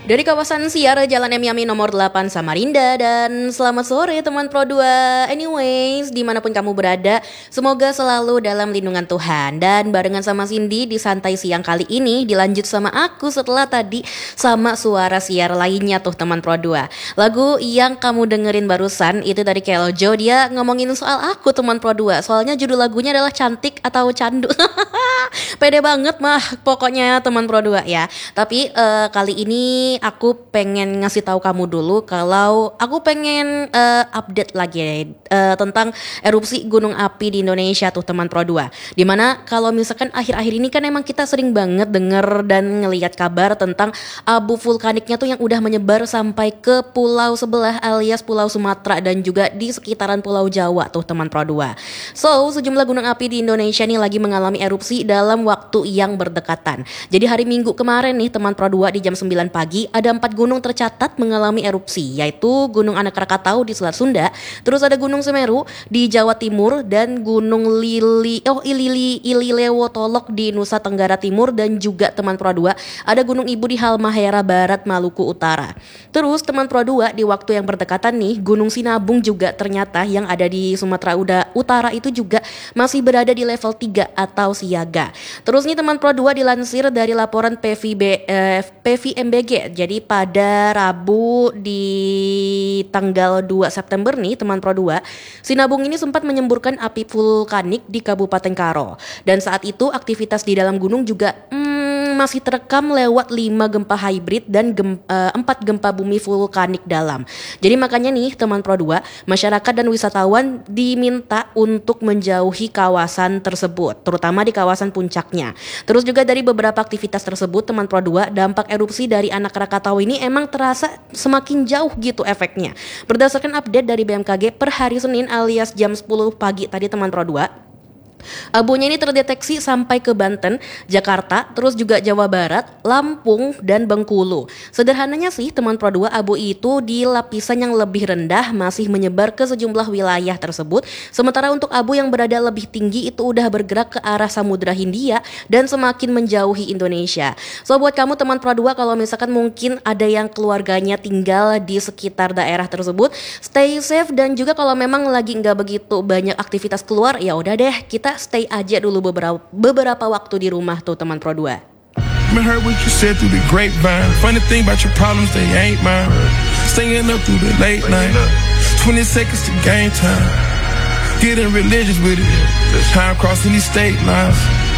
Dari kawasan Siar Jalan M Yamin nomor 8 Samarinda. Dan selamat sore teman Pro 2. Anyways, dimanapun kamu berada, semoga selalu dalam lindungan Tuhan. Dan barengan sama Cindy di santai siang kali ini dilanjut sama aku setelah tadi sama suara siar lainnya tuh teman Pro 2. Lagu yang kamu dengerin barusan itu dari Keljo. Dia ngomongin soal aku teman Pro 2. Soalnya judul lagunya adalah Cantik atau Candu. Pede banget mah pokoknya teman Pro 2 ya. Tapi kali ini aku pengen ngasih tahu kamu dulu kalau aku pengen update lagi tentang erupsi gunung api di Indonesia tuh teman Pro 2. Dimana kalau misalkan akhir-akhir ini kan emang kita sering banget denger dan ngelihat kabar tentang abu vulkaniknya tuh yang udah menyebar sampai ke pulau sebelah alias Pulau Sumatera dan juga di sekitaran Pulau Jawa tuh teman Pro 2. So, sejumlah gunung api di Indonesia nih lagi mengalami erupsi dalam waktu yang berdekatan. Jadi hari Minggu kemarin nih teman Pro 2 di jam 9 pagi ada 4 gunung tercatat mengalami erupsi, yaitu Gunung Anak Rakatau di Selat Sunda, terus ada Gunung Semeru di Jawa Timur dan Gunung Ililewo Tolok di Nusa Tenggara Timur dan juga teman Pro 2 ada Gunung Ibu di Halmahera Barat Maluku Utara. Terus teman Pro 2 di waktu yang berdekatan nih Gunung Sinabung juga ternyata yang ada di Sumatera Utara itu juga masih berada di level 3 atau siaga. Terus nih teman Pro 2 dilansir dari laporan PVMBG. Jadi pada Rabu di tanggal 2 September nih teman Pro 2, Sinabung ini sempat menyemburkan api vulkanik di Kabupaten Karo. Dan saat itu aktivitas di dalam gunung juga masih terekam lewat 5 gempa hybrid dan 4 gempa bumi vulkanik dalam. Jadi makanya nih teman Pro 2, masyarakat dan wisatawan diminta untuk menjauhi kawasan tersebut, terutama di kawasan puncaknya. Terus juga dari beberapa aktivitas tersebut teman Pro 2, dampak erupsi dari Anak Rakatau ini emang terasa semakin jauh gitu efeknya. Berdasarkan update dari BMKG per hari Senin alias jam 10 pagi tadi teman Pro 2, abunya ini terdeteksi sampai ke Banten, Jakarta, terus juga Jawa Barat, Lampung, dan Bengkulu. Sederhananya sih teman Pro 2, abu itu di lapisan yang lebih rendah masih menyebar ke sejumlah wilayah tersebut. Sementara untuk abu yang berada lebih tinggi itu udah bergerak ke arah Samudra Hindia dan semakin menjauhi Indonesia. So buat kamu teman Pro 2, kalau misalkan mungkin ada yang keluarganya tinggal di sekitar daerah tersebut, stay safe. Dan juga kalau memang lagi nggak begitu banyak aktivitas keluar, ya udah deh kita stay aja dulu beberapa waktu di rumah tuh teman Pro 2. Heard what you said through the grapevine. Funny thing about your problems, they ain't mine. Staying up through the late night. 20 seconds to game time. Getting religious with it. Time crossing these state lines.